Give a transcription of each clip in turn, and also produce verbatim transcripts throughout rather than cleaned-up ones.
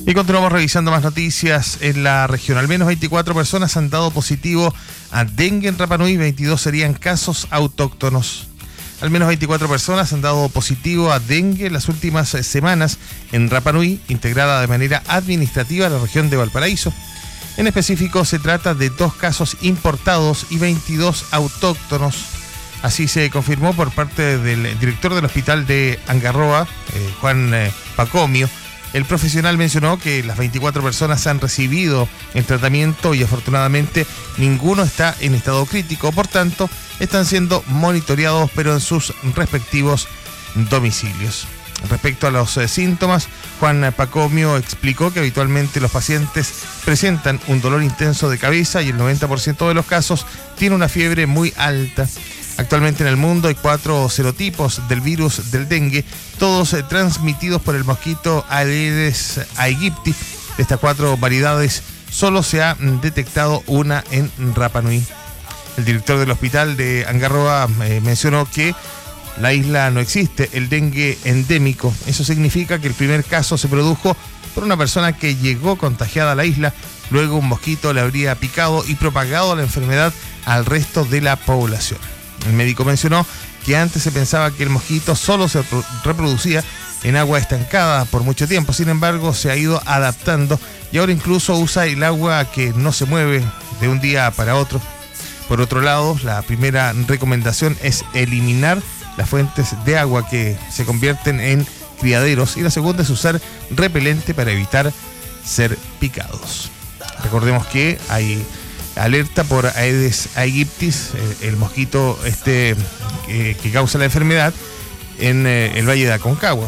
Y continuamos revisando más noticias en la región. Al menos veinticuatro personas han dado positivo a dengue en Rapa Nui, veintidós serían casos autóctonos. Al menos veinticuatro personas han dado positivo a dengue en las últimas semanas en Rapa Nui, integrada de manera administrativa a la región de Valparaíso. En específico, se trata de dos casos importados y veintidós autóctonos. Así se confirmó por parte del director del hospital de Angarroa, eh, Juan eh, Pacomio. El profesional mencionó que las veinticuatro personas han recibido el tratamiento y afortunadamente ninguno está en estado crítico. Por tanto, están siendo monitoreados pero en sus respectivos domicilios. Respecto a los eh, síntomas, Juan Pacomio explicó que habitualmente los pacientes presentan un dolor intenso de cabeza y el noventa por ciento de los casos tiene una fiebre muy alta. Actualmente en el mundo hay cuatro serotipos del virus del dengue, todos eh, transmitidos por el mosquito Aedes aegypti. De estas cuatro variedades, solo se ha mm, detectado una en Rapa Nui. El director del hospital de Angarroa eh, mencionó que la isla no existe el dengue endémico. Eso significa que el primer caso se produjo por una persona que llegó contagiada a la isla, luego un mosquito le habría picado y propagado la enfermedad al resto de la población. El médico mencionó que antes se pensaba que el mosquito solo se reproducía en agua estancada por mucho tiempo, sin embargo se ha ido adaptando y ahora incluso usa el agua que no se mueve de un día para otro. Por otro lado, la primera recomendación es eliminar las fuentes de agua que se convierten en criaderos y la segunda es usar repelente para evitar ser picados. Recordemos que hay alerta por Aedes aegypti, el mosquito este eh, que causa la enfermedad en eh, el Valle de Aconcagua.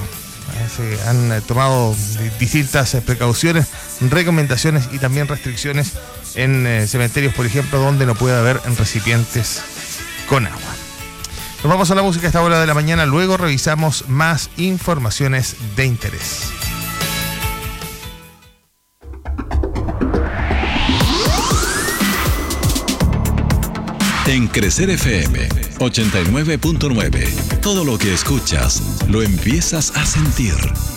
Se han tomado distintas precauciones, recomendaciones y también restricciones en eh, cementerios, por ejemplo, donde no puede haber recipientes con agua. Nos vamos a la música a esta hora de la mañana, luego revisamos más informaciones de interés. En Crecer F M ochenta y nueve punto nueve, todo lo que escuchas lo empiezas a sentir.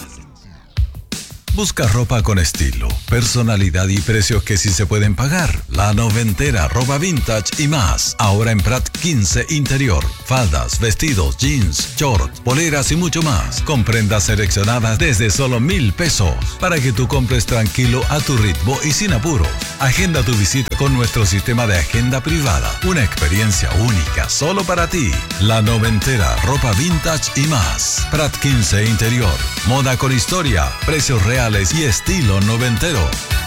Busca ropa con estilo, personalidad y precios que sí se pueden pagar. La Noventera, ropa vintage y más. Ahora en Prat quince Interior. Faldas, vestidos, jeans, shorts, poleras y mucho más. Con prendas seleccionadas desde solo mil pesos. Para que tú compres tranquilo a tu ritmo y sin apuros. Agenda tu visita con nuestro sistema de agenda privada. Una experiencia única solo para ti. La Noventera, ropa vintage y más. Prat quince Interior. Moda con historia, precios reales y estilo noventero.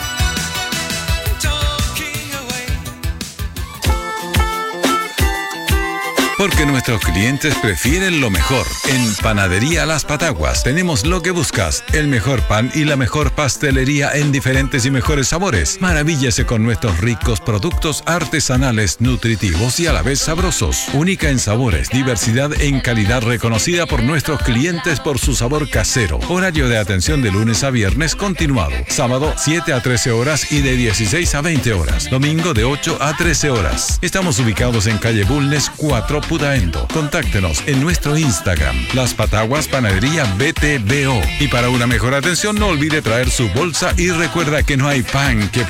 Porque nuestros clientes prefieren lo mejor. En Panadería Las Pataguas tenemos lo que buscas, el mejor pan y la mejor pastelería en diferentes y mejores sabores. Maravíllese con nuestros ricos productos artesanales, nutritivos y a la vez sabrosos. Única en sabores, diversidad en calidad reconocida por nuestros clientes por su sabor casero. Horario de atención de lunes a viernes continuado. Sábado siete a trece horas y de dieciséis a veinte horas. Domingo de ocho a trece horas. Estamos ubicados en calle Bulnes cuatro Putaendo. Contáctenos en nuestro Instagram, Las Pataguas Panadería B T B O. Y para una mejor atención, no olvide traer su bolsa y recuerda que no hay pan que